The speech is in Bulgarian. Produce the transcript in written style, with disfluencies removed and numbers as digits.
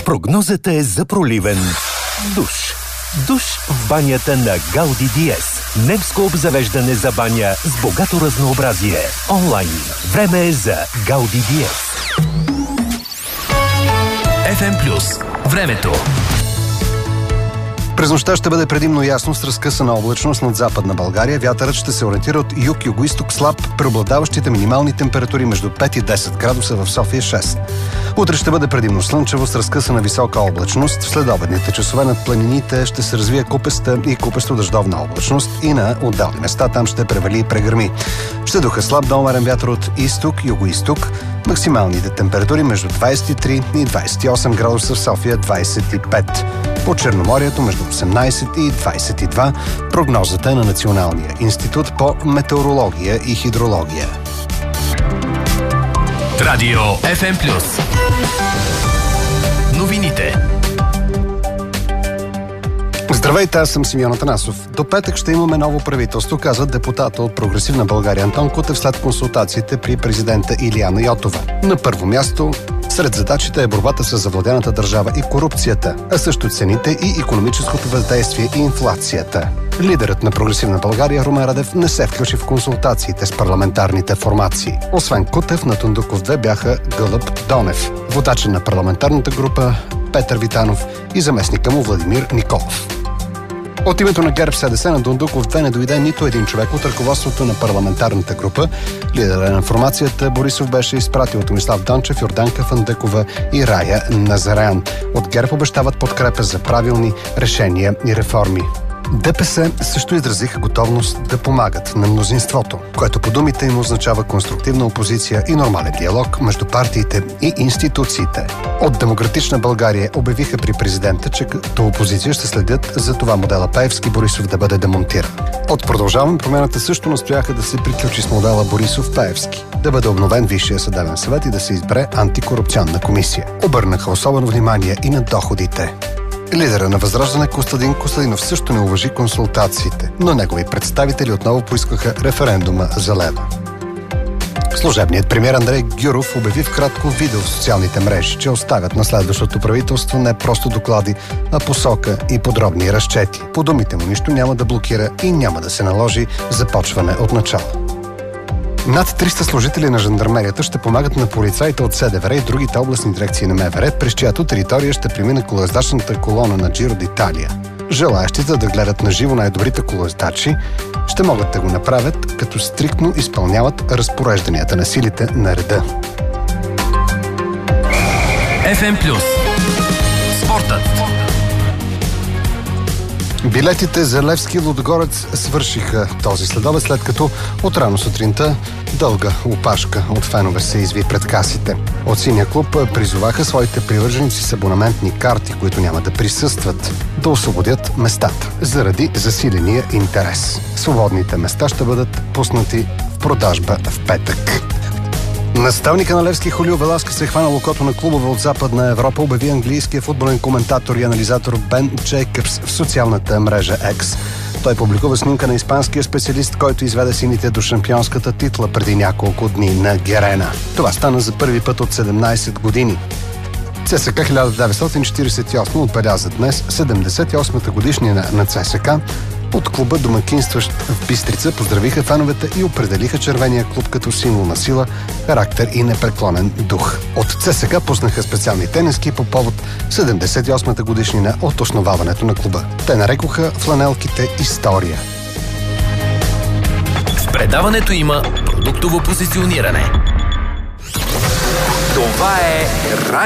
Прогнозата е за проливен душ. Душ в банята на Гауди Диез. Немско обзавеждане за баня с богато разнообразие. Онлайн. Време е за Гауди Диез. FM+. Времето. През нощта ще бъде предимно ясно с разкъсана облачност над Западна България. Вятърът ще се ориентира от юг-югоизток слаб, преобладаващите минимални температури между 5 и 10 градуса в София 6. Утре ще бъде предимно слънчево с разкъсана висока облачност. В следобедните часове над планините ще се развие купеста и купесто-дъждовна облачност и на отделни места там ще превали и прегърми. Ще духа слаб до умерен вятър от изток, югоизток. Максималните температури между 23 и 28 градуса в София 25. По Черноморието между 18 и 22. Прогнозата е на Националния институт по метеорология и хидрология. Радио FM+. Новините. Здравейте, аз съм Симеон Атанасов. До петък ще имаме ново правителство, каза депутата от Прогресивна България Антон Кутев след консултациите при президента Илияна Йотова. На първо място сред задачите е борбата с завладяната държава и корупцията, а също цените и икономическото въздействие и инфлацията. Лидерът на Прогресивна България Румен Радев не се включи в консултациите с парламентарните формации. Освен Кутев, на Тундуков 2 бяха Гълъб Донев, водача на парламентарната група Петър Витанов и заместника му Владимир Николов. От името на ГЕРБ-СДС на Дундуков 2 не дойде нито един човек от ръководството на парламентарната група. Лидерът на формацията Борисов беше изпратил Томислав Дончев, Йорданка Фандъкова и Рая Назарян. От ГЕРБ обещават подкрепа за правилни решения и реформи. ДПС също изразиха готовност да помагат на мнозинството, което по думите им означава конструктивна опозиция и нормален диалог между партиите и институциите. От Демократична България обявиха при президента, че като опозиция ще следят за това модела Пеевски Борисов да бъде демонтиран. От Продължаваме промяната също настояха да се приключи с модела Борисов-Пеевски, да бъде обновен Висшия съдебен съвет и да се избере антикорупционна комисия. Обърнаха особено внимание и на доходите. Лидера на Възраждане Костадин Костадинов също не уважи консултациите, но негови представители отново поискаха референдума за лева. Служебният премиер Андрей Гюров обяви в кратко видео в социалните мрежи, че оставят на следващото правителство не просто доклади, а посока и подробни разчети. По думите му нищо няма да блокира и няма да се наложи започване от начало. Над 300 служители на жандармерията ще помагат на полицаите от СДВР и другите областни дирекции на МВР, през чиято територия ще премине колоездачната колона на Джиро d'Italia. Желаещите да гледат на живо най-добрите колоездачи ще могат да го направят, като стриктно изпълняват разпорежданията на силите на реда. FM+. Спортът. Билетите за Левски Лудогорец свършиха този следобед, след като от рано сутринта дълга опашка от фенове се изви пред касите. От синия клуб призоваха своите привърженици с абонаментни карти, които няма да присъстват, да освободят местата заради засиления интерес. Свободните места ще бъдат пуснати в продажба в петък. Наставника на Левски Хулио Веласкес се хвана окото на клубове от Западна Европа, обяви английския футболен коментатор и анализатор Бен Джейкъбс в социалната мрежа X. Той публикува снимка на испанския специалист, който изведе сините до шампионската титла преди няколко дни на Герена. Това стана за първи път от 17 години. ЦСКА 1948 отбеляза днес 78-та годишнина на ЦСКА. От клуба, домакинстващ в Бистрица, поздравиха феновете и определиха червения клуб като символ на сила, характер и непреклонен дух. От ЦСКА пуснаха специални тениски по повод 78-та годишнина от основаването на клуба. Те нарекоха фланелките история. В предаването има продуктово позициониране. Това е